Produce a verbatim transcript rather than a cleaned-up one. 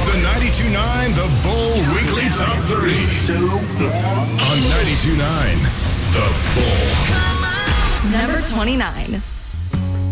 the ninety-two point nine The Bull Weekly Top three. On ninety-two point nine The Bull. Number twenty-nine.